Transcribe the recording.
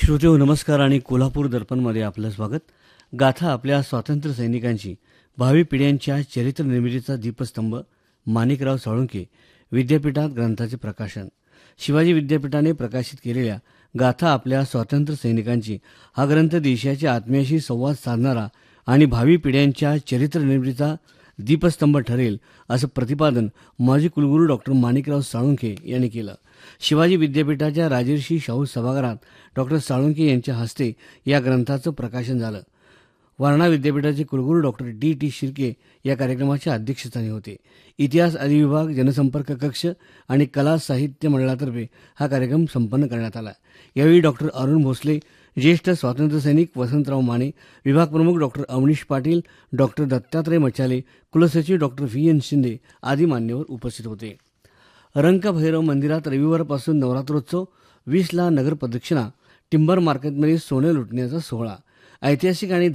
श्रोतेहो नमस्कार आणि कोल्हापूर दर्पणमध्ये आपलं स्वागत. गाथा आपल्या स्वातंत्र्य सैनिकांची भावी पिढ्यांच्या चरित्र निर्मितीचा दीपस्तंभ माणिकराव साळुंखे विद्यापीठात ग्रंथाचे प्रकाशन. शिवाजी विद्यापीठाने प्रकाशित केलेल्या गाथा आपल्या स्वातंत्र्य सैनिकांची हा ग्रंथ देशाच्या आत्म्याशी संवाद साधणारा आणि भावी पिढ्यांच्या चरित्र निर्मितीचा दीपस्तंभ ठरेल असं प्रतिपादन माजी कुलगुरू डॉक्टर माणिकराव साळुंखे यांनी केलं. शिवाजी विद्यापीठाच्या राजर्षी शाहू सभागृहात डॉक्टर साळुंखे यांच्या हस्ते या ग्रंथाचं प्रकाशन झालं. वारणा विद्यापीठाचे कुलगुरू डॉक्टर डी शिर्के या कार्यक्रमाच्या अध्यक्षस्थानी होते. इतिहास अधिविभाग, जनसंपर्क कक्ष आणि कला साहित्य मंडळातर्फे हा कार्यक्रम संपन्न करण्यात आला. यावेळी डॉक्टर अरुण भोसले, ज्येष्ठ स्वातंत्र्यसैनिक वसंतराव माने, विभाग प्रमुख डॉक्टर अवनीश पाटील, डॉक्टर दत्तात्रय मचाले, कुलसचिव डॉक्टर VN शिंदे आदी मान्यवर उपस्थित होते. रंकाभैरव मंदिरात रविवारपासून नवरात्रोत्सव, 20ला नगर प्रदक्षिणा, टिंबर मार्केटमध्ये सोने लुटण्याचा सोहळा. ऐतिहासिक आणि